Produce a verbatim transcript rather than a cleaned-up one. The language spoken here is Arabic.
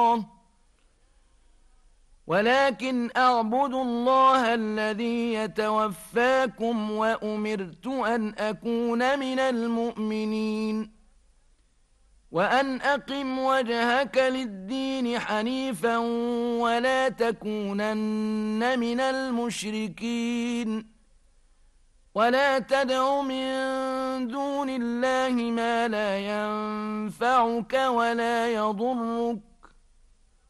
ولكن أعبدوا الله الذي يتوفاكم وأمرت أن أكون من المؤمنين وأن أقم وجهك للدين حنيفا ولا تكونن من المشركين ولا تدع من دون الله ما لا ينفعك ولا يضرك